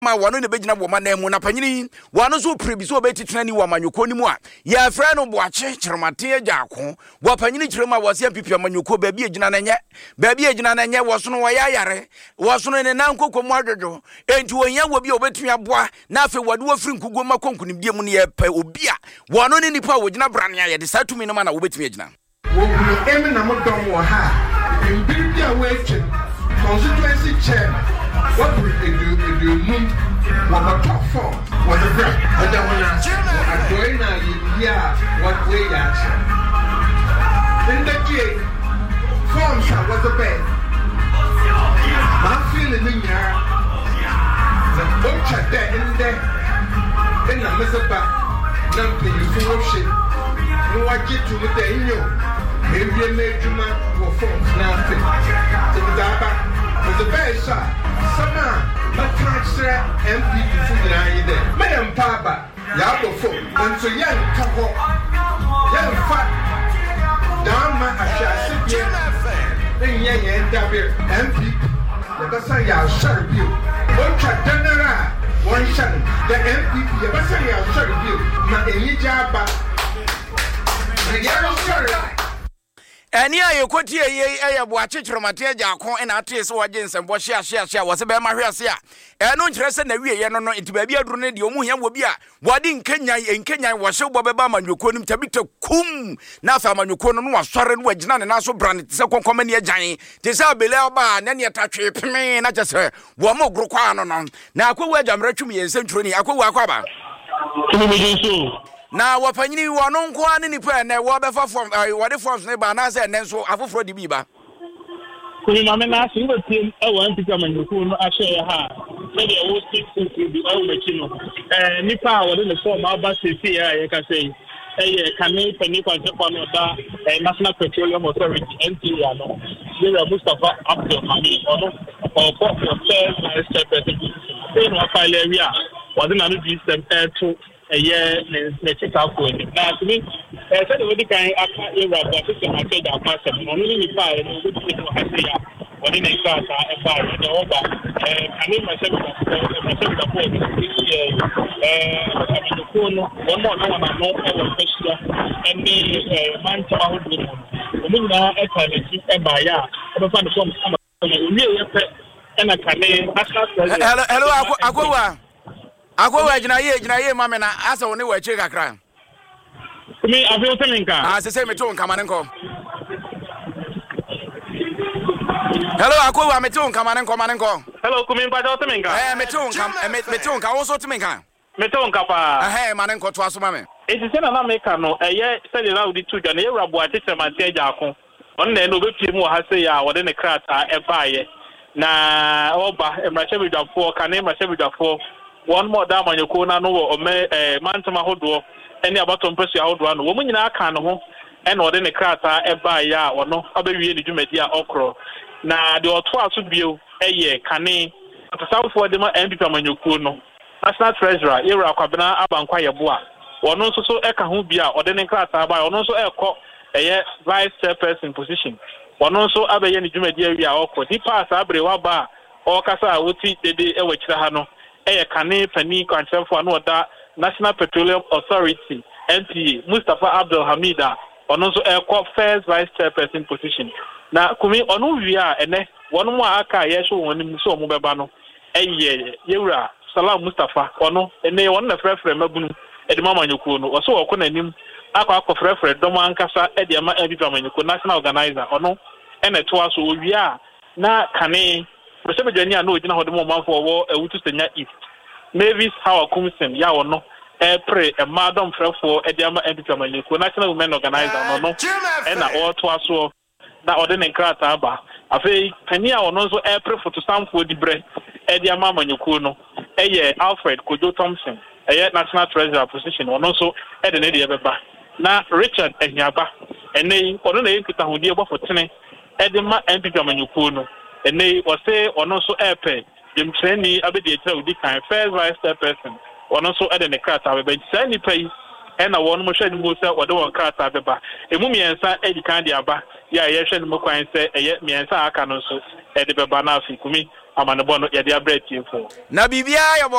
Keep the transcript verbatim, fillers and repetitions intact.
ma wano ne begina wo manam na panyini wano so prebiso obetitena ni wo amanyoko ni mu a ya fra no boache kyermate agyako wo panyini kyerma wo se pipia amanyoko ba bi egina na nye ba bi egina na nye wo so no wo ya yare wo so no ne nankoko mu adwodo enti wo nya wo bi obetumi aboa na afi wade wo firi nkugo ma konkunimdie mu ne ye pe obi a wano ne nipa wo gina brane ya de satumi no ma na wo betumi egina wo ku emi na mo dom wo ha mbiri bia wo eche constituency chairman. What we do, we do, move. What the top four, what the breath, what the one answer. I'm going now, yeah, what way answer. In the J, forms are what the bed. My feeling in here, the butcher there in there, in the Mississippi, nothing you full of shit. No, I get to with the in you. Maybe a major man for forms, nothing. So the back. The best shot. Sama, but can't say M P food in there. Madam Papa, Yabo folk, and so young couple, young fat, down my Asha, then young and Dabir, M P, the Bassaya shut you. One cat general, one shot, the M P, the Bassaya shut you, my Elijaba, the yellow shirt. Eni aye kwoti eye eye bo achecheromate agyako ena ate se waje nsembo hia hia hia wo se be ma hwese a eno nkyere se na wie ye no no enti ba bi aduru ne de omu hia wo bi a wade nkenyan enkenyan wo hye bo be ba manwoko nim tabite kum na afa manwoko no no wasore no wagina ne naso brand se konkom ne agyan te se abele oba ne ne tatwe peme na chese wo mo gro kwa no no na akwawu agyamratwum ye nsenturo ni akwawu akwaba na wapanyini wano nko ani nipa na wo be fa form wade forms ne ba na se ne nso afoforo di bi ba kuni mama na so we piem e wan pika manyoku no ahye ha se de wo six six bi o me chi no eh nipa wode ne form aba se se ya ye ka sei eh kane pani kwa se kwa no da National Petroleum Authority N P A no Yera Mustafa Abdul Hamid ono for for first vice president they no file area wode na no di system eh to eye ne check out for it na to me eh say we can aka era but system I say that pass no no ni pa no we do no say ya woni na class e ba e oba eh ani ma say ma say that for eh eh ami ko no one more no na no e wo special any eh man to ma hodo no mo na e ka ne ci e ba ya e ba fa no so ma ni e pe e na ka ne aka hello hello akwa Ako wa jina ye jina ye mama na asa woni wa che kakra. Kumi afi o teminka. Ah se se meto nka manenko. Hello ako wa meto nka manenko manenko. Hello kumi mpa o teminka. Eh meto nka meto nka wo so teminka. Meto nka pa. Eh manenko to aso mame. Eti se na na meka no eye se de na odi tu dwa na ye rabu atete mate agyako. On na no bepie mu ha se ya wode ne krata e baaye. Na oba emrache bidwafo ka na emrache bidwafo one more down on your corner no or me eh mantama hodo any about on press your hodo no wo nyina aka no ho e na ode ne krata e ba ya ono abewie ne dwumadi a okro na de oto aso bio eye kane atosafo de ma M P amanyokuo no National Treasurer era kwabena abankwa yebo a ono nso so e ka ho bia ode ne krata ba ono nso e kọ eye vice chairperson position ono nso abeye ne dwumadi awie a okro di pass abre wa ba o kasa woti dede e wachira ha no eye kane pani kwanchefo anu oda National Petroleum Authority N P A Mustafa Abdul Hamida ono nso e kọ first vice chairperson position na kumi ono wia ene wonu mu aka ye hwe wonu mu so mu beba no eye yewura Salam Mustafa ono ene wonu na frefre mabunu e de mama nyokuo no oso woko nanim akọ akọ frefre dom ankasa e de ma ebi mama nyokuo national organizer ono ene to aso wia na kane Prosebe jani ano ojina hode mo manfo wo ewutu senya east Mavis how akumsem ya wono e pre e madam frefo e de ama entity amanyeko national women organizer no no e na o to aso na ode ne krata aba afei pani a wono so e pre photo samfo di bre e de ama amanyeko no e ye Alfred Kojo Thompson e ye national treasurer position wono so e de ne de beba na Richard Ehiaba ene wono na yekita hodi e bofo tene e de ma entity amanyeko no ene wose ono so epe dem treni abedi etra udi kan first vice chairperson ono so ede ne krata beba sani pay ena wonu mo hwadi mo se wode won krata beba emu miensa edi kan dia aba ya ye hwadi mo kwan se eye miensa aka no so ede beba na afi kumi amanebo no ye dia breath info na bibia